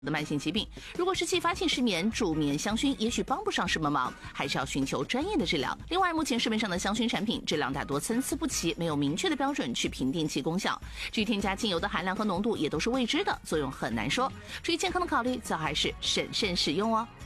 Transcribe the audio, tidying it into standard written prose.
的慢性疾病。如果是继发性失眠，助眠香薰也许帮不上什么忙，还是要寻求专业的治疗。另外，目前市面上的香薰产品质量大多参差不齐，没有明确的标准去评定其功效。至于添加精油的含量和浓度也都是未知的，作用很难说。出于健康的考虑，最好还是审慎使用哦。